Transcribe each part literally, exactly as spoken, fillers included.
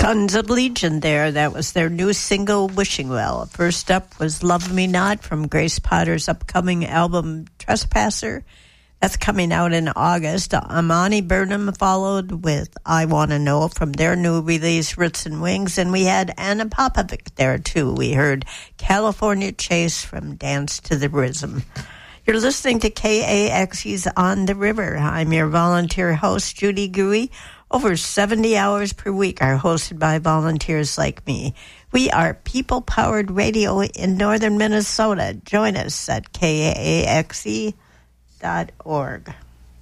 Sons of Legion there. That was their new single, Wishing Well. First up was Love Me Not from Grace Potter's upcoming album, Trespasser. That's coming out in August. Amani Burnham followed with I Wanna Know from their new release, Roots and Wings. And we had Anna Popovic there, too. We heard California Chase from Dance to the Rhythm. You're listening to K A X E's On the River. I'm your volunteer host, Judy Gooey. Over seventy hours per week are hosted by volunteers like me. We are people-powered radio in northern Minnesota. Join us at K A X E dot org.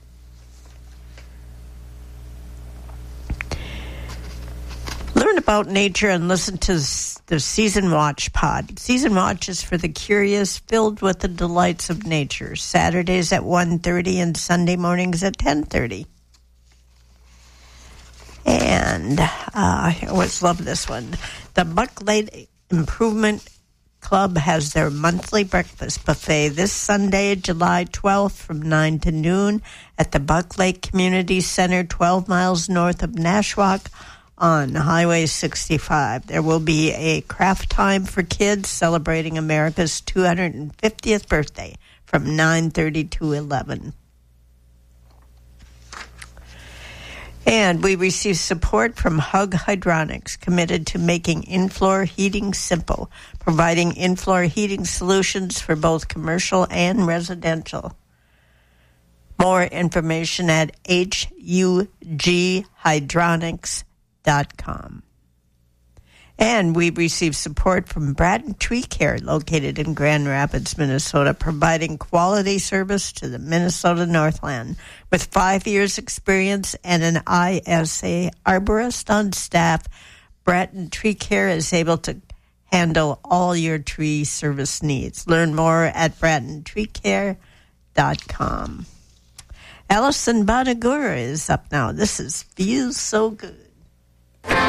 Learn about nature and listen to the Season Watch pod. Season Watch is for the curious, filled with the delights of nature. Saturdays at one thirty and Sunday mornings at ten thirty. And uh, I always love this one. The Buck Lake Improvement Club has their monthly breakfast buffet this Sunday, July twelfth from nine to noon at the Buck Lake Community Center, twelve miles north of Nashwauk on Highway sixty-five. There will be a craft time for kids celebrating America's two hundred fiftieth birthday from nine thirty to eleven. And we receive support from Hug Hydronics, committed to making in-floor heating simple, providing in-floor heating solutions for both commercial and residential. More information at H U G hydronics dot com. And we receive support from Bratton Tree Care, located in Grand Rapids, Minnesota, providing quality service to the Minnesota Northland. With five years' experience and an I S A arborist on staff, Bratton Tree Care is able to handle all your tree service needs. Learn more at bratton tree care dot com. Alison Banagura is up now. This is Feels So Good.